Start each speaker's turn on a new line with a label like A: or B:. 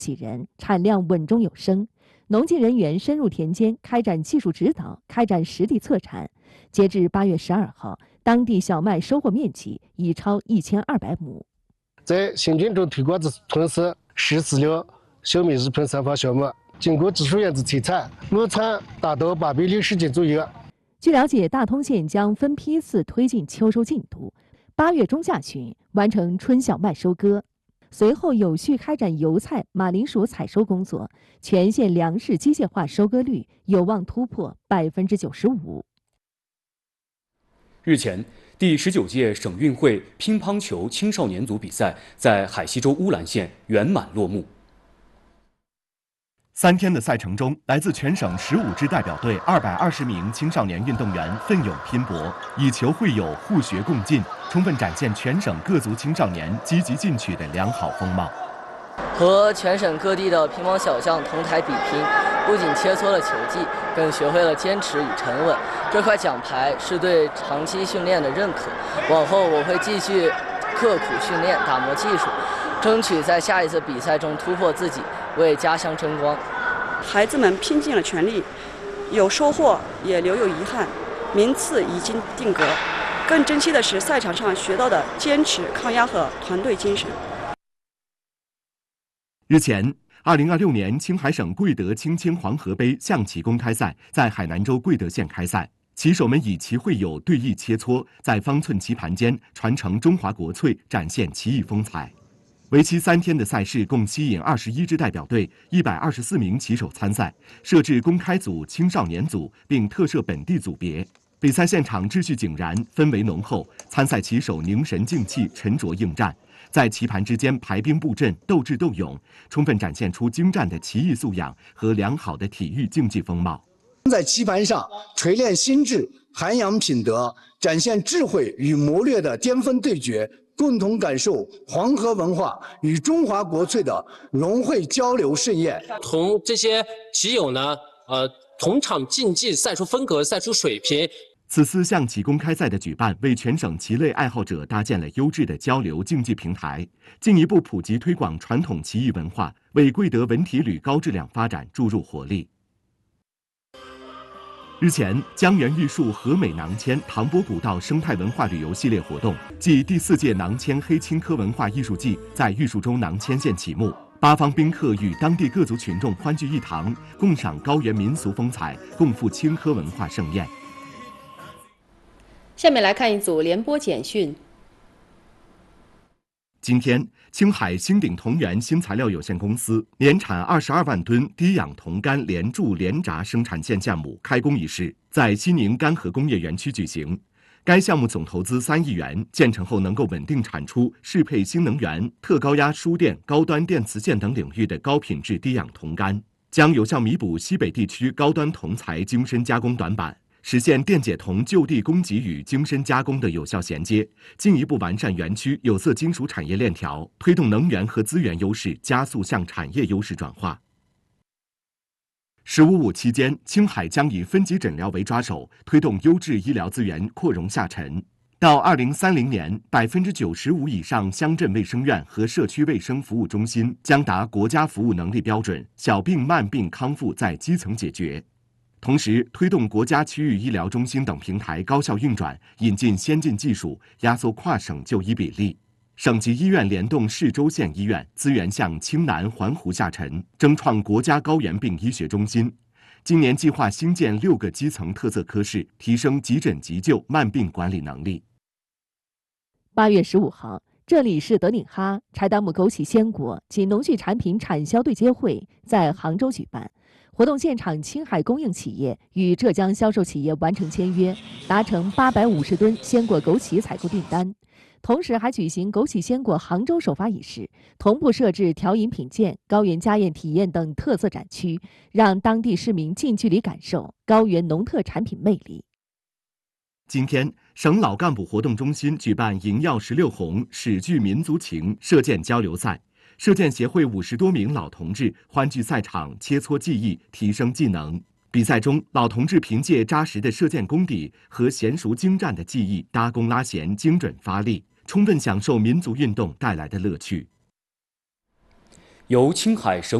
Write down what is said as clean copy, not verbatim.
A: 几人，产量稳中有升。农技人员深入田间开展技术指导，开展实地测产。截至8月12号，当地小麦收获面积已超1200亩。
B: 在新品种推广之同时，实施了小米日喷3防项目。经过技术员之测产，亩产达到860斤左右。
A: 据了解，大通县将分批次推进秋收进度，8月中下旬完成春小麦收割。随后有序开展油菜、马铃薯采收工作，全县粮食机械化收割率有望突破95%。
C: 日前，第19届省运会乒乓球青少年组比赛在海西州乌兰县圆满落幕。
D: 3天的赛程中，来自全省15支代表队220名青少年运动员奋勇拼搏，以球会友、互学共进，充分展现全省各族青少年积极进取的良好风貌。
E: 和全省各地的乒乓小将同台比拼，不仅切磋了球技，更学会了坚持与沉稳。这块奖牌是对长期训练的认可，往后我会继续刻苦训练，打磨技术，争取在下一次比赛中突破自己，为家乡争光。
F: 孩子们拼尽了全力，有收获也留有遗憾，名次已经定格。更珍惜的是赛场上学到的坚持、抗压和团队精神。
D: 日前，2026年青海省贵德青青黄河杯象棋公开赛在海南州贵德县开赛，棋手们以棋会友，对弈切磋，在方寸棋盘间传承中华国粹，展现棋艺风采。为期3天的赛事共吸引21支代表队、124名棋手参赛，设置公开组、青少年组，并特设本地组别。比赛现场秩序井然，氛围浓厚，参赛棋手凝神静气，沉着应战，在棋盘之间排兵布阵，斗智斗勇，充分展现出精湛的棋艺素养和良好的体育竞技风貌。
G: 在棋盘上锤炼心智，涵养品德，展现智慧与谋略的巅峰对决，共同感受黄河文化与中华国粹的融汇交流盛宴。
H: 同这些棋友呢，同场竞技，赛出风格，赛出水平。
D: 此次象棋公开赛的举办，为全省棋类爱好者搭建了优质的交流竞技平台，进一步普及推广传统棋艺文化，为贵德文体旅高质量发展注入活力。日前，江源玉树和美囊谦唐波古道生态文化旅游系列活动暨第4届囊谦黑青稞文化艺术季在玉树州囊谦县启幕，8方宾客与当地各族群众欢聚一堂，共赏高原民俗风采，共赴青稞文化盛宴。
I: 下面来看一组联播简讯。
D: 今天，青海兴鼎同源新材料有限公司年产22万吨低氧铜干连铸连轧生产线项目开工仪式在西宁干河工业园区举行。该项目总投资3亿元，建成后能够稳定产出适配新能源、特高压输电、高端电磁线等领域的高品质低氧铜干，将有效弥补西北地区高端铜材精深加工短板，实现电解铜就地供给与精深加工的有效衔接，进一步完善园区有色金属产业链条，推动能源和资源优势加速向产业优势转化。“15+5”期间，青海将以分级诊疗为抓手，推动优质医疗资源扩容下沉。到2030年，95%以上乡镇卫生院和社区卫生服务中心将达国家服务能力标准，小病慢病康复在基层解决。同时，推动国家区域医疗中心等平台高效运转，引进先进技术，压缩跨省就医比例。省级医院联动市州县医院，资源向青南环湖下沉，争创国家高原病医学中心。今年计划新建6个基层特色科室，提升急诊急救慢病管理能力。
A: 8月15号，这里是德令哈柴达木枸杞鲜果及农畜产品产销对接会在杭州举办。活动现场，青海供应企业与浙江销售企业完成签约，达成850吨鲜果枸杞采购订单。同时还举行枸杞鲜果杭州首发仪式，同步设置调饮品鉴、高原家宴体验等特色展区，让当地市民近距离感受高原农特产品魅力。
D: 今天，省老干部活动中心举办“萦绕16红，史具民族情”射箭交流赛。射箭协会50多名老同志欢聚赛场，切磋技艺，提升技能。比赛中，老同志凭借扎实的射箭功底和娴熟精湛的技艺，搭弓拉弦，精准发力，充分享受民族运动带来的乐趣。
C: 由青海省